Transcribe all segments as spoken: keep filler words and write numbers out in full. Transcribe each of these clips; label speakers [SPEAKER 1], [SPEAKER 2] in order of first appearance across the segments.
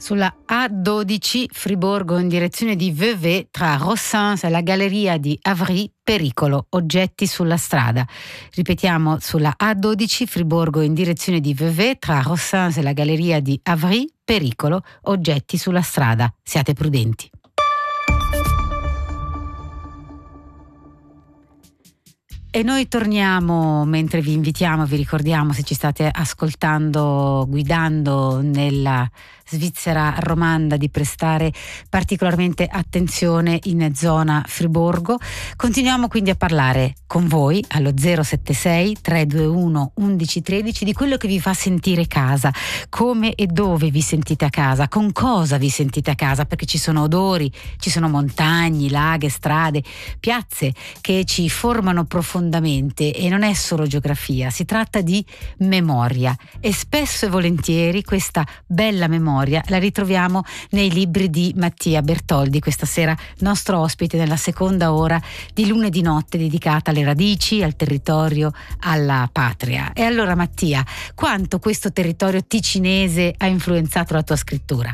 [SPEAKER 1] Sulla A dodici Friburgo in direzione di Vevey tra Rossens e la galleria di Avry, pericolo, oggetti sulla strada. Ripetiamo, sulla A dodici Friburgo in direzione di Vevey tra Rossens e la galleria di Avry, pericolo, oggetti sulla strada. Siate prudenti. E noi torniamo mentre vi invitiamo, vi ricordiamo, se ci state ascoltando guidando nella Svizzera romanda, di prestare particolarmente attenzione in zona Friburgo. Continuiamo quindi a parlare con voi allo zero sette sei tre due uno uno uno uno tre di quello che vi fa sentire casa, come e dove vi sentite a casa, con cosa vi sentite a casa, perché ci sono odori, ci sono montagne, laghi, strade, piazze che ci formano profondamente, e non è solo geografia, si tratta di memoria, e spesso e volentieri questa bella memoria la ritroviamo nei libri di Mattia Bertoldi. Questa sera nostro ospite nella seconda ora di Lunedì Notte, dedicata alle radici, al territorio, alla patria. E allora Mattia, quanto questo territorio ticinese ha influenzato la tua scrittura?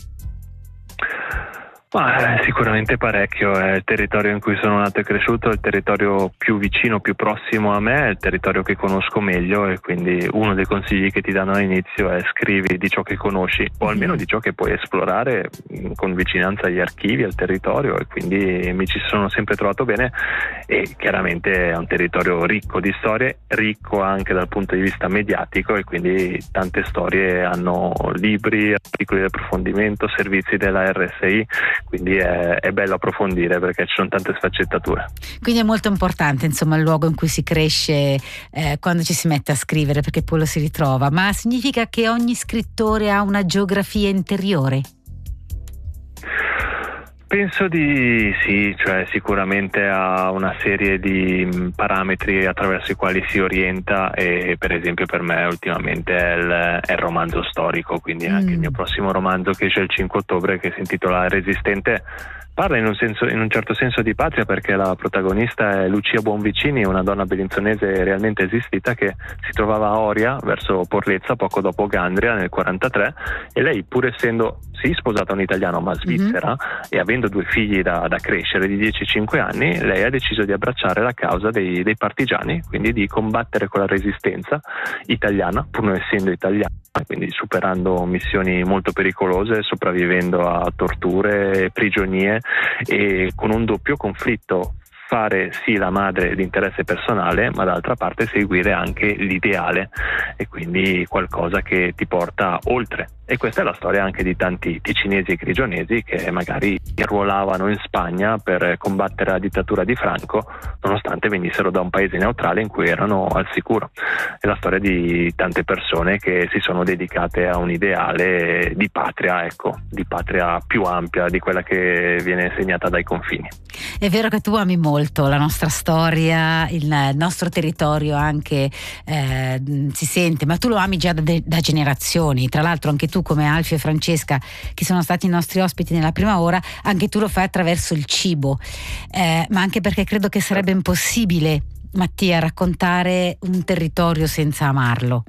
[SPEAKER 2] Ma, sicuramente parecchio. È il territorio in cui sono nato e cresciuto, è il territorio più vicino, più prossimo a me, è il territorio che conosco meglio, e quindi uno dei consigli che ti danno all'inizio è: scrivi di ciò che conosci, o almeno di ciò che puoi esplorare con vicinanza agli archivi, al territorio, e quindi mi ci sono sempre trovato bene. E chiaramente è un territorio ricco di storie, ricco anche dal punto di vista mediatico, e quindi tante storie hanno libri, articoli di approfondimento, servizi della R S I. Quindi è, è bello approfondire, perché ci sono tante sfaccettature.
[SPEAKER 1] Quindi è molto importante, insomma, il luogo in cui si cresce eh, quando ci si mette a scrivere, perché poi lo si ritrova. Ma significa che ogni scrittore ha una geografia interiore?
[SPEAKER 2] Penso di sì, cioè sicuramente ha una serie di parametri attraverso i quali si orienta, e per esempio per me ultimamente è il, è il romanzo storico, quindi mm. anche il mio prossimo romanzo, che esce il cinque ottobre, che si intitola Resistente, parla in un, senso, in un certo senso di patria, perché la protagonista è Lucia Buonvicini, una donna bellinzonese realmente esistita, che si trovava a Oria, verso Porlezza, poco dopo Gandria nel quarantatré, e lei, pur essendo sì sposata a un italiano ma svizzera, mm-hmm. e avendo due figli da, da crescere di dieci e cinque anni, lei ha deciso di abbracciare la causa dei, dei partigiani, quindi di combattere con la resistenza italiana, pur non essendo italiana, quindi superando missioni molto pericolose, sopravvivendo a torture e prigionie, e con un doppio conflitto: fare sì la madre di interesse personale, ma d'altra parte seguire anche l'ideale, e quindi qualcosa che ti porta oltre. E questa è la storia anche di tanti ticinesi e grigionesi che magari arruolavano in Spagna per combattere la dittatura di Franco, nonostante venissero da un paese neutrale in cui erano al sicuro. È la storia di tante persone che si sono dedicate a un ideale di patria, ecco, di patria più ampia di quella che viene segnata dai confini.
[SPEAKER 1] È vero che tu ami molto la nostra storia, il nostro territorio anche eh, si sente, ma tu lo ami già da, da generazioni. Tra l'altro anche tu, come Alfio e Francesca, che sono stati i nostri ospiti nella prima ora, anche tu lo fai attraverso il cibo, eh, ma anche perché credo che sarebbe impossibile, Mattia, raccontare un territorio senza amarlo.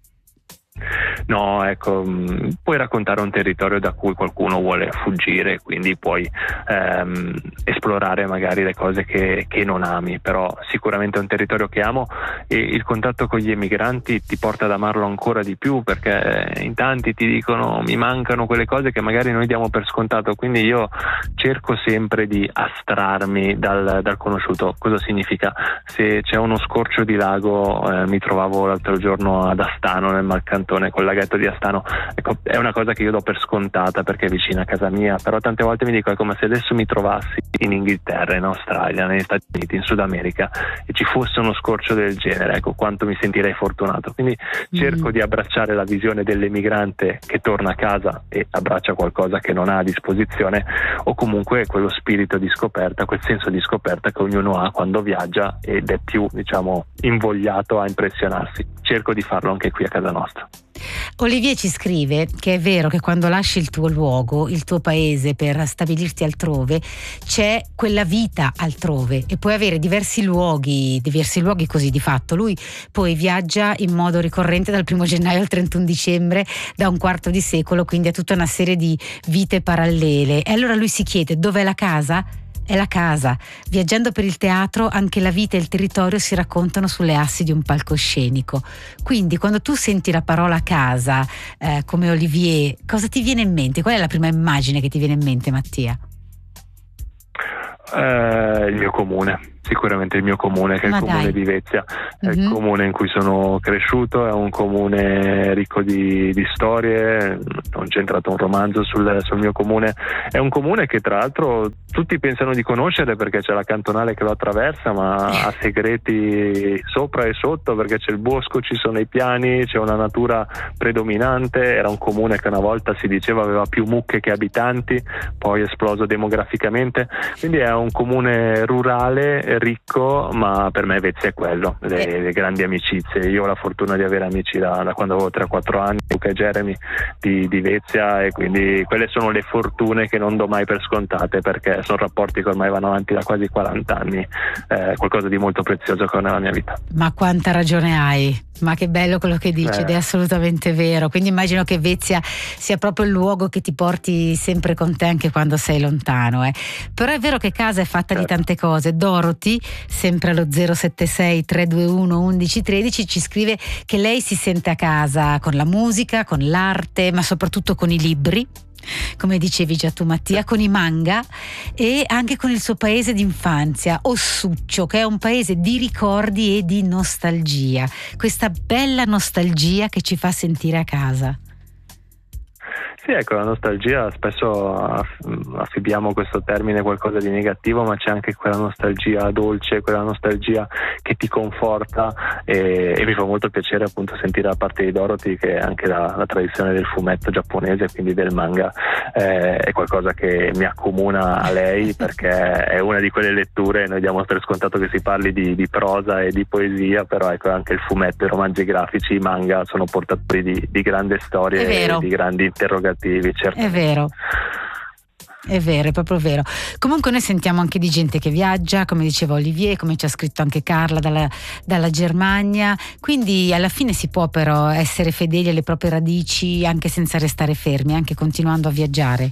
[SPEAKER 2] No, ecco, puoi raccontare un territorio da cui qualcuno vuole fuggire, quindi puoi ehm, esplorare magari le cose che, che non ami, però sicuramente è un territorio che amo, e il contatto con gli emigranti ti porta ad amarlo ancora di più, perché in tanti ti dicono: mi mancano quelle cose che magari noi diamo per scontato, quindi io cerco sempre di astrarmi dal, dal conosciuto. Cosa significa? Se c'è uno scorcio di lago, eh, mi trovavo l'altro giorno ad Astano, nel Malcantone, con la di Astano, ecco, è una cosa che io do per scontata perché è vicina a casa mia, però tante volte mi dico: è come se adesso mi trovassi in Inghilterra, in Australia, negli Stati Uniti, in Sud America, e ci fosse uno scorcio del genere, ecco quanto mi sentirei fortunato. Quindi mm. cerco di abbracciare la visione dell'emigrante che torna a casa e abbraccia qualcosa che non ha a disposizione, o comunque quello spirito di scoperta, quel senso di scoperta che ognuno ha quando viaggia ed è più, diciamo, invogliato a impressionarsi. Cerco di farlo anche qui a casa nostra.
[SPEAKER 1] Olivier ci scrive che è vero che quando lasci il tuo luogo, il tuo paese, per stabilirti altrove, c'è quella vita altrove e puoi avere diversi luoghi, diversi luoghi così di fatto. Lui poi viaggia in modo ricorrente dal primo gennaio al trentuno dicembre da un quarto di secolo, quindi ha tutta una serie di vite parallele. E allora lui si chiede: dov'è la casa? È la casa. Viaggiando per il teatro anche la vita e il territorio si raccontano sulle assi di un palcoscenico. Quindi quando tu senti la parola casa, eh, come Olivier, cosa ti viene in mente? Qual è la prima immagine che ti viene in mente, Mattia?
[SPEAKER 2] Eh, il mio comune, sicuramente il mio comune, che è
[SPEAKER 1] Ma
[SPEAKER 2] il comune
[SPEAKER 1] dai.
[SPEAKER 2] di Vezia. È
[SPEAKER 1] Mhm.
[SPEAKER 2] il comune in cui sono cresciuto, è un comune ricco di, di storie. Ho incentrato un romanzo sul, sul mio comune. È un comune che tra l'altro tutti pensano di conoscere perché c'è la cantonale che lo attraversa, ma ha segreti sopra e sotto, perché c'è il bosco, ci sono i piani, c'è una natura predominante. Era un comune che una volta si diceva aveva più mucche che abitanti, poi è esploso demograficamente, quindi è un comune rurale, ricco, ma per me Vezia è quello, le, le grandi amicizie. Io ho la fortuna di avere amici da, da quando avevo tre quattro anni, Luca e Jeremy di, di Vezia, e quindi quelle sono le fortune che non do mai per scontate, perché sono rapporti che ormai vanno avanti da quasi quaranta anni, eh, qualcosa di molto prezioso che ho nella mia vita.
[SPEAKER 1] Ma quanta ragione hai, ma che bello quello che dici,
[SPEAKER 2] Eh.
[SPEAKER 1] ed è assolutamente vero. Quindi immagino che Vezia sia proprio il luogo che ti porti sempre con te anche quando sei lontano, eh. Però è vero che casa è fatta
[SPEAKER 2] Certo.
[SPEAKER 1] di tante cose. Dorothy, sempre allo zero sette sei tre due uno uno uno uno tre, ci scrive che lei si sente a casa con la musica, con l'arte, ma soprattutto con i libri, come dicevi già tu, Mattia, con i manga, e anche con il suo paese d'infanzia, Ossuccio, che è un paese di ricordi e di nostalgia, questa bella nostalgia che ci fa sentire a casa.
[SPEAKER 2] Sì, ecco, la nostalgia, spesso affibbiamo questo termine qualcosa di negativo, ma c'è anche quella nostalgia dolce, quella nostalgia che ti conforta, e, e mi fa molto piacere appunto sentire da parte di Dorothy che anche la, la tradizione del fumetto giapponese, quindi del manga, eh, è qualcosa che mi accomuna a lei, perché è una di quelle letture. Noi diamo per scontato che si parli di, di prosa e di poesia, però ecco, anche il fumetto, i romanzi grafici, i manga sono portatori di, di grandi storie e di grandi interrogativi. Certo.
[SPEAKER 1] È vero. È vero, è proprio vero. Comunque noi sentiamo anche di gente che viaggia, come diceva Olivier, come ci ha scritto anche Carla dalla, dalla Germania, quindi alla fine si può però essere fedeli alle proprie radici anche senza restare fermi, anche continuando a viaggiare.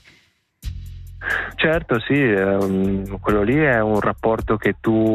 [SPEAKER 2] Certo, sì, ehm, quello lì è un rapporto che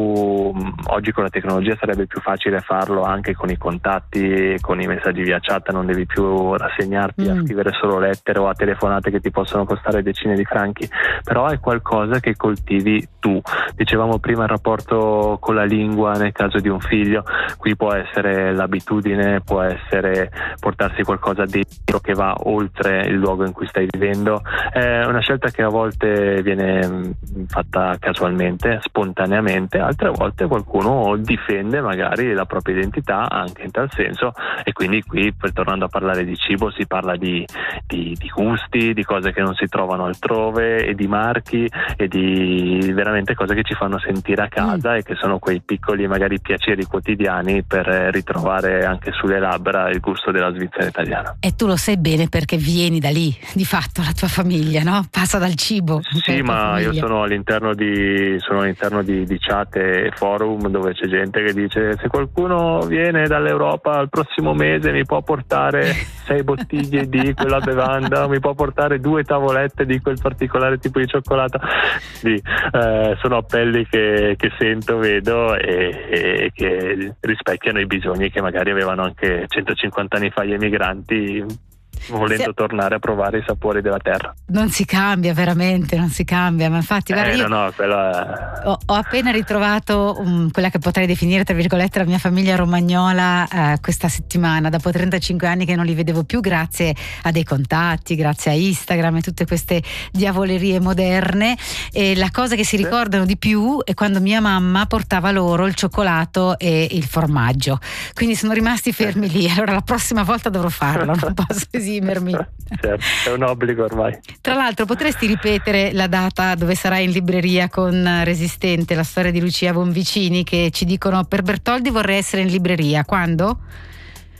[SPEAKER 2] tu oggi con la tecnologia sarebbe più facile farlo anche con i contatti, con i messaggi via chat, non devi più rassegnarti mm. a scrivere solo lettere o a telefonate che ti possono costare decine di franchi, però è qualcosa che coltivi tu. Dicevamo prima il rapporto con la lingua nel caso di un figlio, qui può essere l'abitudine, può essere portarsi qualcosa dentro che va oltre il luogo in cui stai vivendo. È una scelta che a volte viene fatta casualmente, spontaneamente, altre volte qualcuno difende magari la propria identità anche in tal senso, e quindi qui, per, tornando a parlare di cibo, si parla di, di, di gusti, di cose che non si trovano altrove, e di marchi, e di veramente cose che ci fanno sentire a casa mm. e che sono quei piccoli magari piaceri quotidiani per ritrovare anche sulle labbra il gusto della Svizzera italiana.
[SPEAKER 1] E tu lo sai bene perché vieni da lì, di fatto la tua famiglia, no? Passa dal cibo.
[SPEAKER 2] Sì, ma io sono all'interno di sono all'interno di, di chat e forum dove c'è gente che dice: se qualcuno viene dall'Europa il prossimo mese mi può portare sei bottiglie di quella bevanda, mi può portare due tavolette di quel particolare tipo di cioccolato. Sì, eh, sono appelli che, che sento, vedo e, e che rispecchiano i bisogni che magari avevano anche centocinquanta anni fa gli emigranti, volendo Se... tornare a provare i sapori della terra.
[SPEAKER 1] Non si cambia, veramente non si cambia, ma infatti guarda,
[SPEAKER 2] eh,
[SPEAKER 1] io
[SPEAKER 2] no, no, quella...
[SPEAKER 1] ho, ho appena ritrovato um, quella che potrei definire tra virgolette la mia famiglia romagnola uh, questa settimana, dopo trentacinque anni che non li vedevo più, grazie a dei contatti, grazie a Instagram e tutte queste diavolerie moderne, e la cosa che si ricordano di più è quando mia mamma portava loro il cioccolato e il formaggio, quindi sono rimasti fermi lì. Allora la prossima volta dovrò farlo, non posso esimermi.
[SPEAKER 2] Certo, è un obbligo ormai.
[SPEAKER 1] Tra l'altro potresti ripetere la data dove sarai in libreria con Resistente, la storia di Lucia Bonvicini, che ci dicono: per Bertoldi vorrei essere in libreria, quando?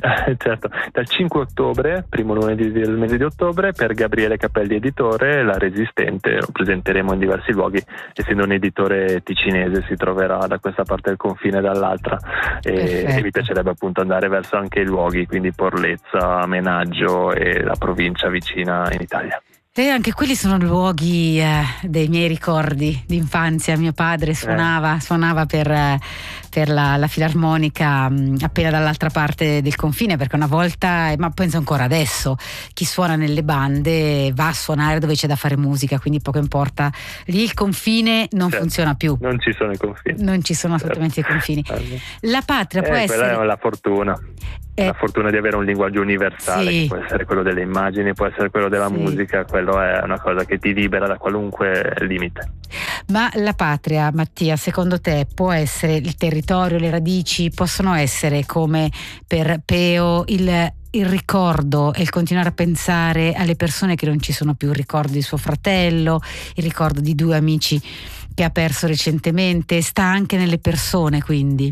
[SPEAKER 2] Certo, dal cinque ottobre, primo lunedì del mese di ottobre, per Gabriele Capelli editore, La Resistente, lo presenteremo in diversi luoghi, essendo un editore ticinese si troverà da questa parte del confine e dall'altra, e, e mi piacerebbe appunto andare verso anche i luoghi, quindi Porlezza, Menaggio e la provincia vicina in Italia.
[SPEAKER 1] E anche quelli sono luoghi eh, dei miei ricordi di infanzia. Mio padre suonava, eh. suonava per, eh, per la, la filarmonica mh, appena dall'altra parte del confine, perché una volta, ma penso ancora adesso, chi suona nelle bande va a suonare dove c'è da fare musica, quindi poco importa, lì il confine non certo. funziona più.
[SPEAKER 2] Non ci sono i confini.
[SPEAKER 1] Non ci sono assolutamente certo. i confini. La patria
[SPEAKER 2] eh,
[SPEAKER 1] può essere...
[SPEAKER 2] Quella è la fortuna. Eh, la fortuna di avere un linguaggio universale, sì. che può essere quello delle immagini, può essere quello della sì. musica, quello è una cosa che ti libera da qualunque limite.
[SPEAKER 1] Ma la patria, Mattia, secondo te può essere il territorio, le radici, possono essere come per Peo il il ricordo e il continuare a pensare alle persone che non ci sono più, il ricordo di suo fratello, il ricordo di due amici che ha perso recentemente, sta anche nelle persone, quindi?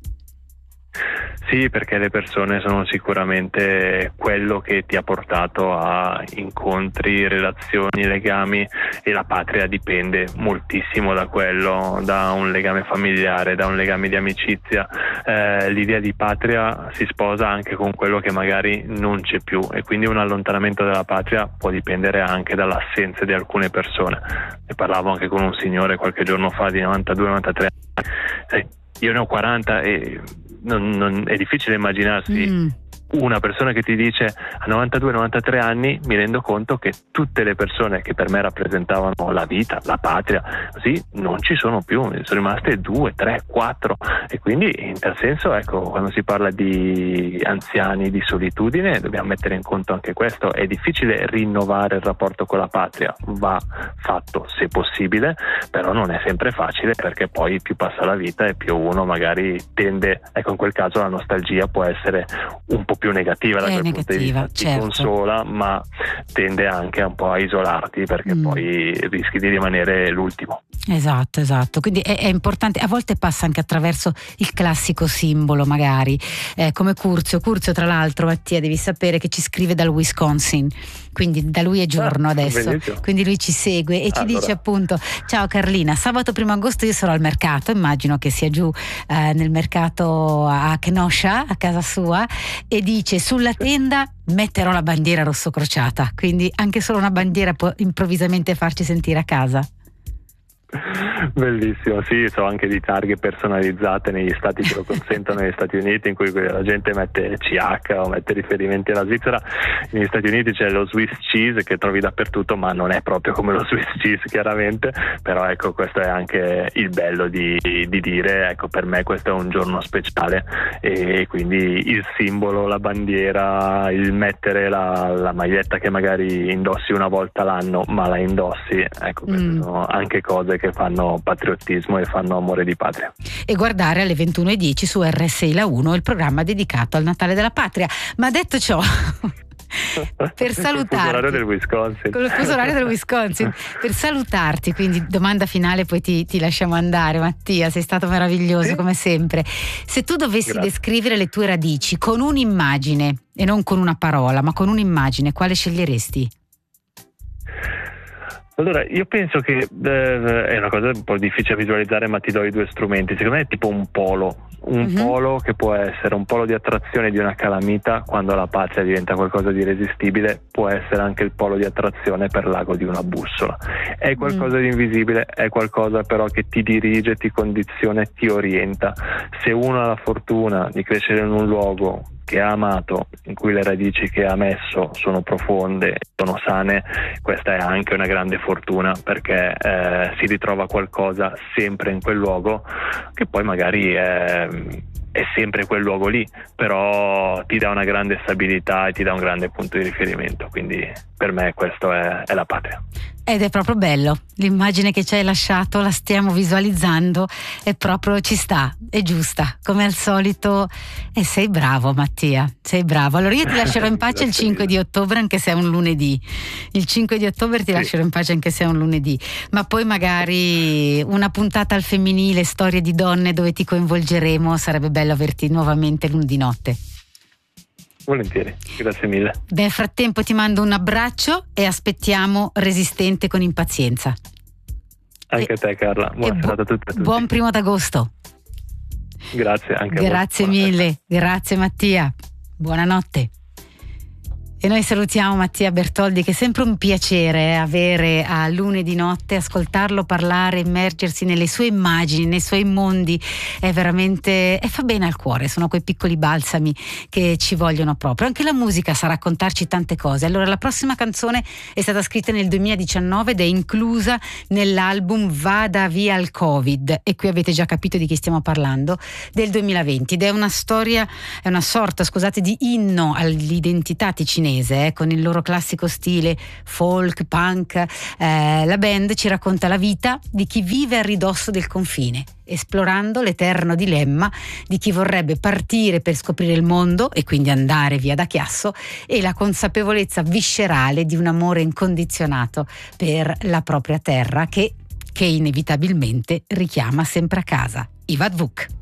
[SPEAKER 2] Sì, perché le persone sono sicuramente quello che ti ha portato a incontri, relazioni, legami, e la patria dipende moltissimo da quello, da un legame familiare, da un legame di amicizia. Eh, l'idea di patria si sposa anche con quello che magari non c'è più, e quindi un allontanamento dalla patria può dipendere anche dall'assenza di alcune persone. Ne parlavo anche con un signore qualche giorno fa di novantadue novantatré anni. Eh, io ne ho quaranta e Non, non, è difficile immaginarsi mm. una persona che ti dice a novantadue novantatré anni mi rendo conto che tutte le persone che per me rappresentavano la vita, la patria, così non ci sono più, sono rimaste due, tre, quattro, e quindi in tal senso, ecco, quando si parla di anziani, di solitudine, dobbiamo mettere in conto anche questo. È difficile rinnovare il rapporto con la patria, va fatto se possibile, però non è sempre facile, perché poi più passa la vita e più uno magari tende, ecco, in quel caso la nostalgia può essere un po' più negativa da
[SPEAKER 1] è
[SPEAKER 2] quel
[SPEAKER 1] negativa,
[SPEAKER 2] punto di vista,
[SPEAKER 1] certo.
[SPEAKER 2] ti consola, ma tende anche un po' a isolarti, perché mm. poi rischi di rimanere l'ultimo.
[SPEAKER 1] Esatto, esatto, quindi è, è importante, a volte passa anche attraverso il classico simbolo magari, eh, come Curzio. Curzio, tra l'altro, Mattia, devi sapere che ci scrive dal Wisconsin, quindi da lui è giorno ah, adesso, benissimo. Quindi lui ci segue e ci allora. dice appunto: ciao Carlina, sabato primo agosto io sarò al mercato, immagino che sia giù eh, nel mercato a Kenosha, a casa sua, e dice: sulla tenda metterò la bandiera rosso crociata, quindi anche solo una bandiera può improvvisamente farci sentire a casa.
[SPEAKER 2] Bellissimo, sì, so anche di targhe personalizzate negli stati che lo consentono, negli Stati Uniti, in cui la gente mette C H o mette riferimenti alla Svizzera. Negli Stati Uniti c'è lo Swiss cheese che trovi dappertutto, ma non è proprio come lo Swiss cheese chiaramente, però ecco, questo è anche il bello di, di dire, ecco, per me questo è un giorno speciale, e quindi il simbolo, la bandiera, il mettere la, la maglietta che magari indossi una volta l'anno ma la indossi, ecco, queste mm. sono anche cose che fanno patriottismo e fanno amore di patria.
[SPEAKER 1] E guardare alle ventuno e dieci su R S I La uno il programma dedicato al Natale della Patria. Ma detto ciò, per salutarti, con lo fuso orario
[SPEAKER 2] del Wisconsin,
[SPEAKER 1] con lo fuso orario del Wisconsin per salutarti, quindi domanda finale, poi ti, ti lasciamo andare. Mattia, sei stato meraviglioso sì. come sempre. Se tu dovessi Grazie. descrivere le tue radici con un'immagine, e non con una parola, ma con un'immagine, quale sceglieresti?
[SPEAKER 2] Allora, io penso che eh, è una cosa un po' difficile da visualizzare, ma ti do i due strumenti. Secondo me è tipo un polo, un mm-hmm. polo che può essere un polo di attrazione di una calamita, quando la patria diventa qualcosa di irresistibile, può essere anche il polo di attrazione per l'ago di una bussola. È qualcosa mm. di invisibile, è qualcosa però che ti dirige, ti condiziona e ti orienta. Se uno ha la fortuna di crescere in un luogo che ha amato, in cui le radici che ha messo sono profonde, sono sane, questa è anche una grande fortuna, perché eh, si ritrova qualcosa sempre in quel luogo, che poi magari è, è sempre quel luogo lì, però ti dà una grande stabilità e ti dà un grande punto di riferimento, quindi per me questo è, è la patria.
[SPEAKER 1] Ed è proprio bello, l'immagine che ci hai lasciato la stiamo visualizzando e proprio ci sta, è giusta, come al solito, e sei bravo Mattia, sei bravo. Allora io ti lascerò in pace il cinque di ottobre, anche se è un lunedì, il cinque di ottobre ti sì. lascerò in pace anche se è un lunedì, ma poi magari una puntata al femminile, storie di donne, dove ti coinvolgeremo, sarebbe bello averti nuovamente lunedì notte.
[SPEAKER 2] Volentieri, grazie mille.
[SPEAKER 1] Nel frattempo ti mando un abbraccio e aspettiamo Resistente con impazienza.
[SPEAKER 2] Anche
[SPEAKER 1] e,
[SPEAKER 2] a te Carla, buona
[SPEAKER 1] bu-
[SPEAKER 2] serata a tutti, a tutti.
[SPEAKER 1] Buon primo d'agosto.
[SPEAKER 2] Grazie anche a voi.
[SPEAKER 1] Grazie mille, grazie Mattia, buonanotte. E noi salutiamo Mattia Bertoldi, che è sempre un piacere avere a lunedì notte, ascoltarlo parlare, immergersi nelle sue immagini, nei suoi mondi, è veramente, e fa bene al cuore, sono quei piccoli balsami che ci vogliono proprio. Anche la musica sa raccontarci tante cose. Allora la prossima canzone è stata scritta nel duemiladiciannove ed è inclusa nell'album Vada via il Covid, e qui avete già capito di chi stiamo parlando, del duemilaventi, ed è una storia, è una sorta, scusate, di inno all'identità ticinese. Eh, con il loro classico stile folk, punk, eh, la band ci racconta la vita di chi vive a ridosso del confine, esplorando l'eterno dilemma di chi vorrebbe partire per scoprire il mondo e quindi andare via da Chiasso, e la consapevolezza viscerale di un amore incondizionato per la propria terra che, che inevitabilmente richiama sempre a casa. Ivad Vuk.